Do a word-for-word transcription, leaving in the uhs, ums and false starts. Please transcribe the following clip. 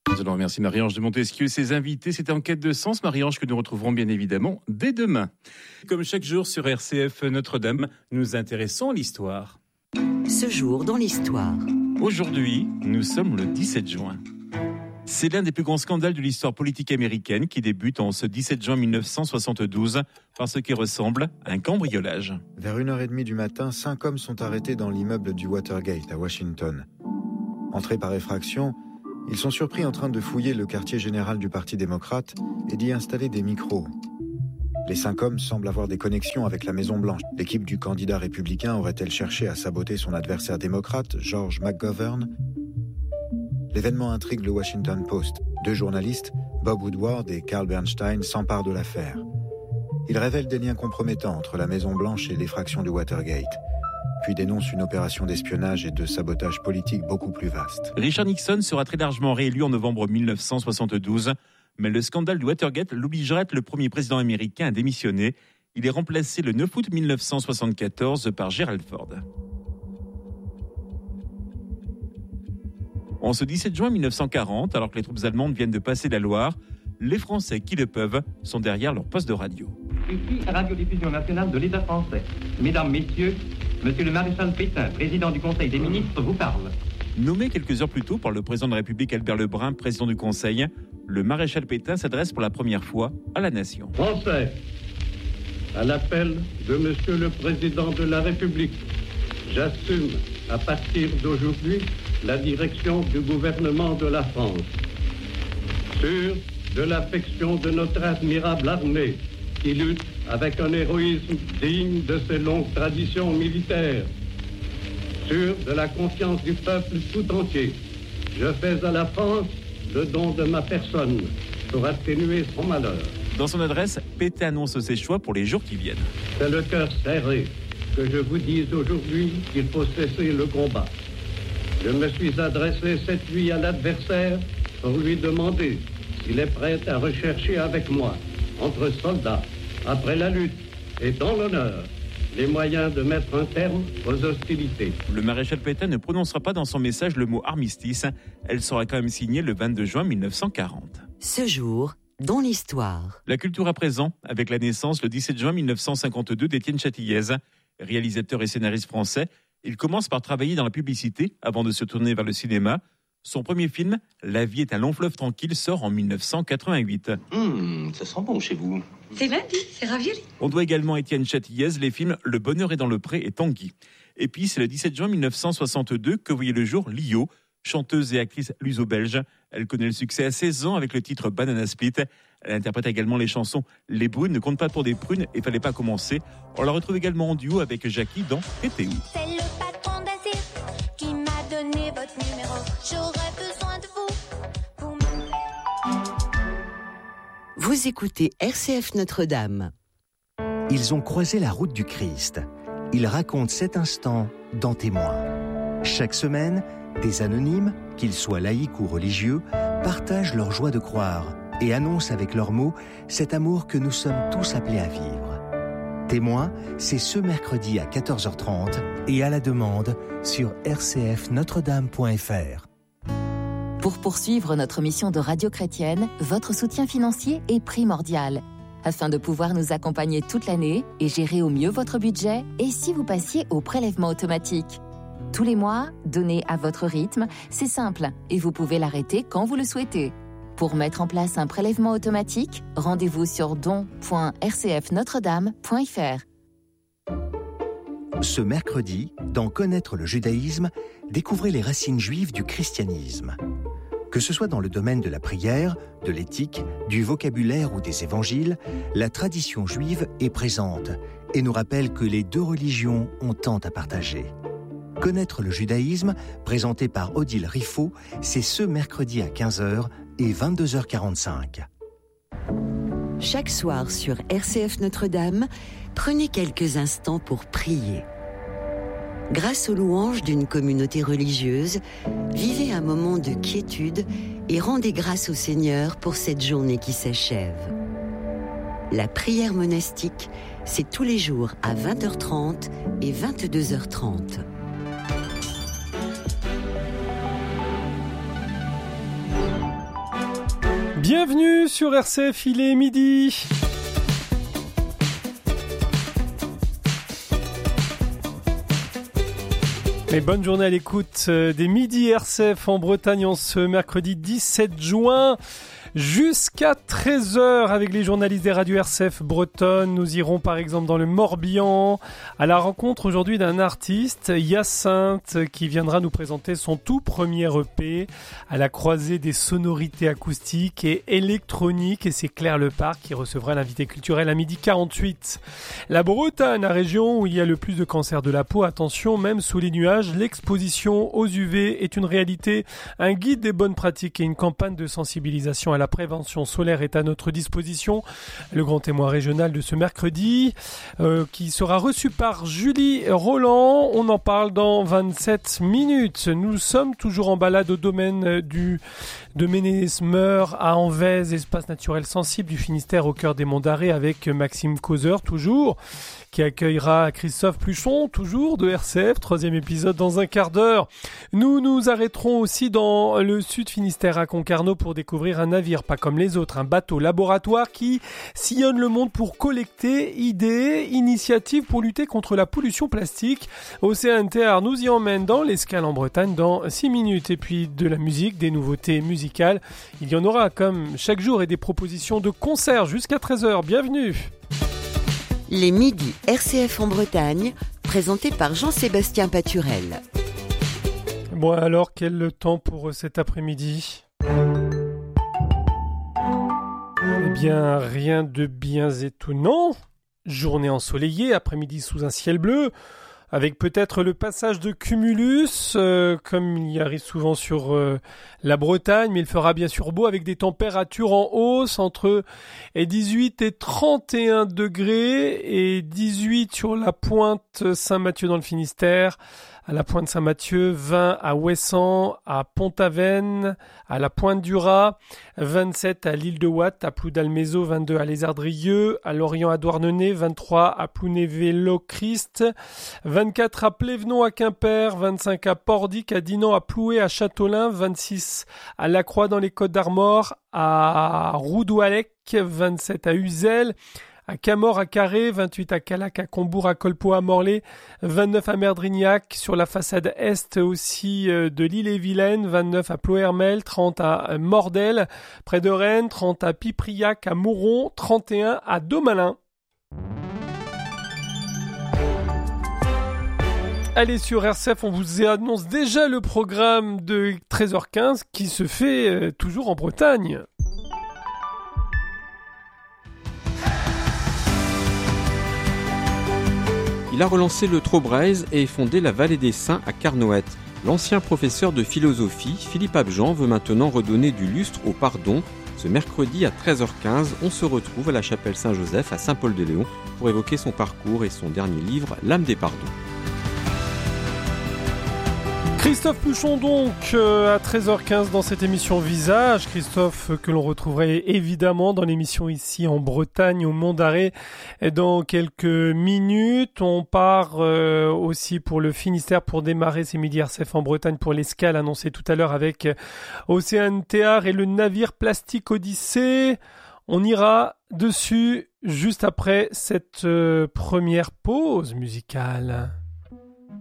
Nous allons remercier Marie-Ange de Montesquieu et ses invités. C'était En quête de sens, Marie-Ange, que nous retrouverons bien évidemment dès demain. Comme chaque jour sur R C F Notre-Dame, nous nous intéressons à l'histoire. Ce jour dans l'histoire. Aujourd'hui, nous sommes le dix-sept juin. C'est l'un des plus grands scandales de l'histoire politique américaine qui débute en ce dix-sept juin mille neuf cent soixante-douze par ce qui ressemble à un cambriolage. Vers une heure trente du matin, cinq hommes sont arrêtés dans l'immeuble du Watergate à Washington. Entrés par effraction, ils sont surpris en train de fouiller le quartier général du Parti démocrate et d'y installer des micros. Les cinq hommes semblent avoir des connexions avec la Maison-Blanche. L'équipe du candidat républicain aurait-elle cherché à saboter son adversaire démocrate, George McGovern ? L'événement intrigue le Washington Post. Deux journalistes, Bob Woodward et Carl Bernstein, s'emparent de l'affaire. Ils révèlent des liens compromettants entre la Maison-Blanche et l'effraction du Watergate, puis dénoncent une opération d'espionnage et de sabotage politique beaucoup plus vaste. Richard Nixon sera très largement réélu en novembre mille neuf cent soixante-douze, mais le scandale du Watergate l'obligera à être le premier président américain à démissionner. Il est remplacé le neuf août mille neuf cent soixante-quatorze par Gerald Ford. En ce dix-sept juin mille neuf cent quarante, alors que les troupes allemandes viennent de passer la Loire, les Français qui le peuvent sont derrière leur poste de radio. Ici, Radiodiffusion nationale de l'État français. Mesdames, Messieurs, Monsieur le maréchal Pétain, président du Conseil des ministres, vous parle. Nommé quelques heures plus tôt par le président de la République Albert Lebrun, président du Conseil, le maréchal Pétain s'adresse pour la première fois à la nation. Français, à l'appel de Monsieur le Président de la République, j'assume à partir d'aujourd'hui la direction du gouvernement de la France. Sûr de l'affection de notre admirable armée, qui lutte avec un héroïsme digne de ses longues traditions militaires. Sûr de la confiance du peuple tout entier, je fais à la France le don de ma personne pour atténuer son malheur. Dans son adresse, Pétain annonce ses choix pour les jours qui viennent. C'est le cœur serré que je vous dise aujourd'hui qu'il faut cesser le combat. Je me suis adressé cette nuit à l'adversaire pour lui demander s'il est prêt à rechercher avec moi, entre soldats, après la lutte et dans l'honneur, les moyens de mettre un terme aux hostilités. Le maréchal Pétain ne prononcera pas dans son message le mot armistice. Elle sera quand même signée le vingt-deux juin mille neuf cent quarante. Ce jour dans l'histoire. La culture à présent, avec la naissance le dix-sept juin mille neuf cent cinquante-deux d'Étienne Châtillez, réalisateur et scénariste français. Il commence par travailler dans la publicité avant de se tourner vers le cinéma. Son premier film, La vie est un long fleuve tranquille, sort en mille neuf cent quatre-vingt-huit. Mmh, ça sent bon chez vous. C'est lundi, c'est ravioli. On doit également à Étienne Châtillez les films Le bonheur est dans le pré et Tanguy. Et puis c'est le dix-sept juin mille neuf cent soixante-deux que voyait le jour Lio, chanteuse et actrice luso-belge. Elle connaît le succès à seize ans avec le titre Banana Split. Elle interprète également les chansons Les brunes ne comptent pas pour des prunes et Fallait pas commencer. On la retrouve également en duo avec Jackie dans T'étais où. C'est le patron d'Azir qui m'a donné votre numéro. J'aurais besoin de vous. Pour Vous écoutez R C F Notre-Dame. Ils ont croisé la route du Christ. Ils racontent cet instant dans Témoins. Chaque semaine, des anonymes, qu'ils soient laïcs ou religieux, partagent leur joie de croire et annoncent avec leurs mots cet amour que nous sommes tous appelés à vivre. Témoins, c'est ce mercredi à quatorze heures trente et à la demande sur r c f notre dame point f r. Pour poursuivre notre mission de radio chrétienne, votre soutien financier est primordial. Afin de pouvoir nous accompagner toute l'année et gérer au mieux votre budget, et si vous passiez au prélèvement automatique ? Tous les mois, donnez à votre rythme, c'est simple et vous pouvez l'arrêter quand vous le souhaitez. Pour mettre en place un prélèvement automatique, rendez-vous sur don point r c f notre dame point f r. Ce mercredi, dans Connaître le judaïsme, découvrez les racines juives du christianisme. Que ce soit dans le domaine de la prière, de l'éthique, du vocabulaire ou des évangiles, la tradition juive est présente et nous rappelle que les deux religions ont tant à partager. Connaître le judaïsme, présenté par Odile Riffaut, c'est ce mercredi à quinze heures et vingt-deux heures quarante-cinq. Chaque soir sur R C F Notre-Dame, prenez quelques instants pour prier. Grâce aux louanges d'une communauté religieuse, vivez un moment de quiétude et rendez grâce au Seigneur pour cette journée qui s'achève. La prière monastique, c'est tous les jours à vingt heures trente et vingt-deux heures trente. Bienvenue sur R C F, il est midi. Et bonne journée à l'écoute des Midi R C F en Bretagne en ce mercredi dix-sept juin. Jusqu'à treize heures avec les journalistes des radios R C F bretonnes. Nous irons par exemple dans le Morbihan à la rencontre aujourd'hui d'un artiste, Hyacinthe, qui viendra nous présenter son tout premier E P à la croisée des sonorités acoustiques et électroniques. Et c'est Claire Leparc qui recevra l'invité culturel à midi quarante-huit. La Bretagne, la région où il y a le plus de cancers de la peau. Attention, même sous les nuages, l'exposition aux U V est une réalité. Un guide des bonnes pratiques et une campagne de sensibilisation à la prévention solaire est à notre disposition. Le grand témoin régional de ce mercredi, euh, qui sera reçu par Julie Roland. On en parle dans vingt-sept minutes. Nous sommes toujours en balade au domaine du, de Ménez-Meur à Anvez, espace naturel sensible du Finistère au cœur des Monts d'Arrée, avec Maxime Causeur, toujours, qui accueillera Christophe Pluchon, toujours de R C F, troisième épisode dans un quart d'heure. Nous nous arrêterons aussi dans le sud Finistère à Concarneau pour découvrir un navire pas comme les autres, un bateau laboratoire qui sillonne le monde pour collecter idées, initiatives pour lutter contre la pollution plastique. Océan-Théard nous y emmène dans l'escale en Bretagne dans six minutes. Et puis de la musique, des nouveautés musicales. Il y en aura comme chaque jour et des propositions de concerts jusqu'à treize heures. Bienvenue. Les midis R C F en Bretagne, présentés par Jean-Sébastien Paturel. Bon alors, quel le temps pour cet après-midi ? Eh bien, rien de bien étonnant. Journée ensoleillée, après-midi sous un ciel bleu, avec peut-être le passage de cumulus, euh, comme il y arrive souvent sur euh, la Bretagne, mais il fera bien sûr beau avec des températures en hausse entre dix-huit et trente et un degrés et dix-huit sur la pointe Saint-Mathieu dans le Finistère, à la pointe Saint-Mathieu, vingt à Ouessant, à Pont-Aven, à la pointe du Raz, vingt-sept à l'île de Watt, à Ploudalmézeau, vingt-deux à Lézardrieux, à Lorient à Douarnenez, vingt-trois à Plounévé-Lochrist, vingt-quatre à Plévenon à Quimper, vingt-cinq à Pordic, à Dinan, à Ploué, à Châteaulin, vingt-six à Lacroix dans les Côtes d'Armor, à Roudoualec, vingt-sept à Uzel, à Camors, à Carré, vingt-huit à Calac, à Combourg, à Colpeau, à Morlaix, vingt-neuf à Merdrignac, sur la façade est aussi de l'île-et-Vilaine, vingt-neuf à Ploërmel, trente à Mordel, près de Rennes, trente à Pipriac, à Mouron, trente et un à Domalin. Allez, sur R C F, on vous annonce déjà le programme de treize heures quinze qui se fait euh, toujours en Bretagne. Il a relancé le Trobraise et fondé la Vallée des Saints à Carnoët. L'ancien professeur de philosophie, Philippe Abjean, veut maintenant redonner du lustre au pardon. Ce mercredi à treize heures quinze, on se retrouve à la chapelle Saint-Joseph à Saint-Paul-de-Léon pour évoquer son parcours et son dernier livre, L'âme des pardons. Christophe Pluchon donc euh, à treize heures quinze dans cette émission Visage. Christophe euh, que l'on retrouverait évidemment dans l'émission ici en Bretagne au Mont d'Arrée dans quelques minutes. On part euh, aussi pour le Finistère pour démarrer ces Midi R C F en Bretagne pour l'escale annoncée tout à l'heure avec Océan-Théard et le navire Plastique Odyssée. On ira dessus juste après cette euh, première pause musicale.